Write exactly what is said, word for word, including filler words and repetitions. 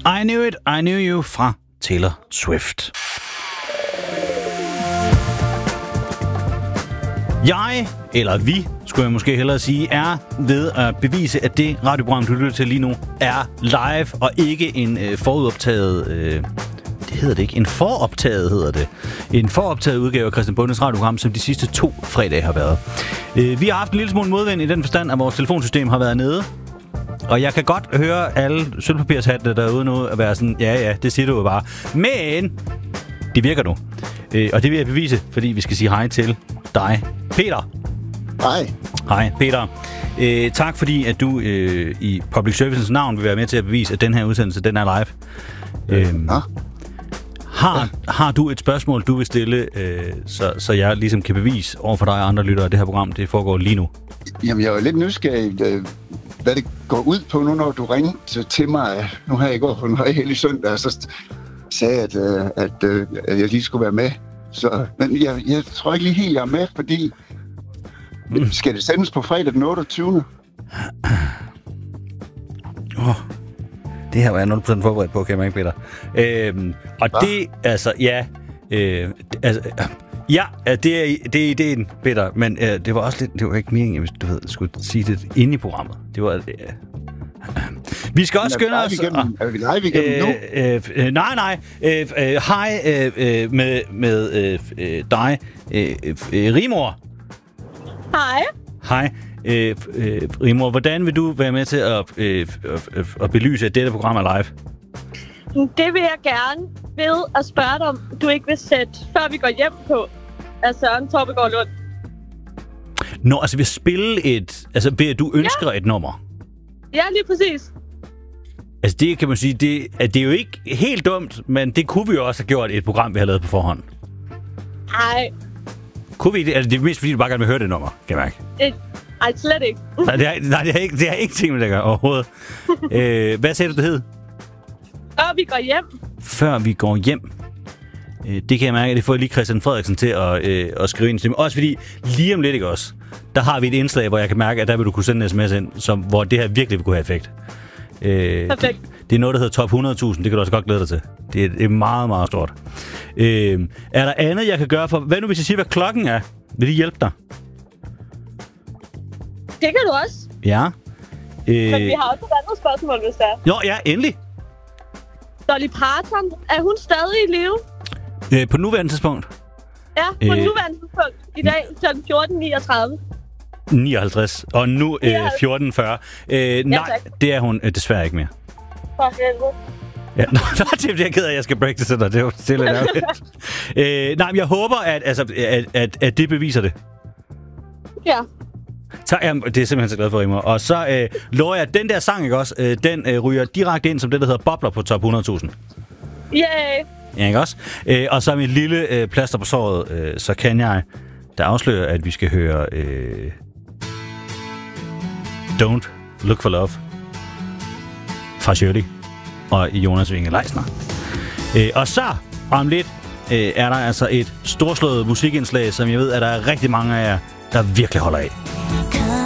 I Knew It, I Knew You fra Taylor Swift. Jeg, eller vi, skulle jeg måske hellere sige, er ved at bevise, at det radioprogram, du lytter til lige nu, er live og ikke en øh, forudoptaget... Øh, det hedder det ikke. En foroptaget hedder det. En foroptaget udgave af Christian Bondes radioprogram, som de sidste to fredage har været. Øh, vi har haft en lille smule modvind i den forstand, at vores telefonsystem har været nede. Og jeg kan godt høre alle sølvpapirshattene derude nu at være sådan, ja ja, det siger du jo bare. Men det virker nu. Øh, og det vil jeg bevise, fordi vi skal sige hej til dig, Peter. Hej. Hej, Peter. Øh, tak fordi, at du øh, i Public Services navn vil være med til at bevise, at den her udsendelse, den er live. Øh, ja. har, har du et spørgsmål, du vil stille, øh, så, så jeg ligesom kan bevise over for dig og andre lyttere, at det her program, det foregår lige nu? Jamen, jeg er jo lidt nysgerrig, hvad det går ud på nu, når du ringte til mig. Nu har jeg gået på en højhellig søndag, og så sagde at, at, at jeg lige skulle være med. Så, men jeg, jeg tror ikke lige helt, jeg er med, fordi... Mm. Skal det sendes på fredag den otteogtyvende? Åh, oh, det her var jeg nul procent forberedt på, kan jeg mærke, Peter. Øhm, og Hva? det, altså, ja... Øh, altså, ja, det er, det er ideen, Peter, men øh, det var også lidt... Det var ikke meningen, hvis du ved, skulle sige det inde i programmet. Det var... Øh, vi skal også skynde os... Er vi live igennem nu? Øh, øh, nej, nej. Øh, øh, hej øh, øh, med, med øh, øh, dig, øh, øh, Rigmor. Hej. Hej, øh, øh, Rigmor. Hvordan vil du være med til at, øh, øh, at belyse, at dette program er live? Det vil jeg gerne ved at spørge dig, om du ikke vil sætte, før vi går hjem på, af Søren Torbegaard Lund. Nå, altså vil spille et... Altså ved at du ønsker ja. et nummer? Ja, lige præcis. Altså det kan man sige, det, at det er jo ikke helt dumt, men det kunne vi jo også have gjort i et program, vi har lavet på forhånd. Nej. Kunne vi det? Altså det er mest fordi, du bare gerne vil høre det nummer, kan jeg mærke. Det, ej, slet ikke. nej, det har, nej, det har ikke, det har ikke ting med det at gøre overhovedet. øh, hvad sagde du, det hed? Før vi går hjem. Før vi går hjem. Øh, det kan jeg mærke, at det får lige Christian Frederiksen til at, øh, at skrive ind til mig. Også fordi, lige om lidt, ikke også, der har vi et indslag, hvor jeg kan mærke, at der vil du kunne sende en sms ind, som, hvor det her virkelig vil kunne have effekt. Øh, Perfekt. Det, det er noget, der hedder top hundrede tusind. Det kan du også godt glæde dig til. Det er, det er meget, meget stort. Øh, er der andet, jeg kan gøre for... Hvad nu, hvis jeg siger, hvad klokken er? Vil det hjælpe dig? Det kan du også. Ja. Øh, Men vi har også et andet spørgsmål, hvis det er. Jo, ja, endelig. Dolly Parton, er hun stadig i live? Øh, på nuværende tidspunkt? Ja, på øh, nuværende tidspunkt. I dag klokken fjorten niogtredive. nioghalvtreds. Og nu øh, fjorten fyrre. Øh, ja, nej, tak. Det er hun øh, desværre ikke mere. For helvede. Ja, nå, det er jeg ked af, at jeg skal break det til dig. Det er jo stille ærligt. øh, nej, men jeg håber, at, altså, at, at, at det beviser det. Ja. Så, jamen, det er simpelthen så glad for, Rigmor. Og så øh, lover jeg, at den der sang, ikke også, øh, den øh, ryger direkte ind som det, der hedder Bobler på top hundrede tusind. Yay! Ja, ikke også? Øh, og så med et lille øh, plaster på såret, øh, så kan jeg der afsløre, at vi skal høre øh, Don't Look for Love fra Shirley og Jonas Winge Leisner. Øh, og så om lidt øh, er der altså et storslået musikindslag, som jeg ved, at der er rigtig mange af jer, der virkelig holder af.